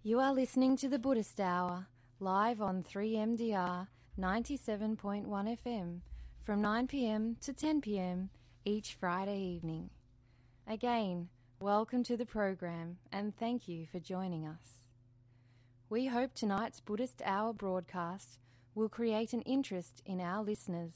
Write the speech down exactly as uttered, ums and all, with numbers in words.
You are listening to the Buddhist Hour, live on three M D R ninety-seven point one F M, from nine p m to ten p m each Friday evening. Again, welcome to the program and thank you for joining us. We hope tonight's Buddhist Hour broadcast will create an interest in our listeners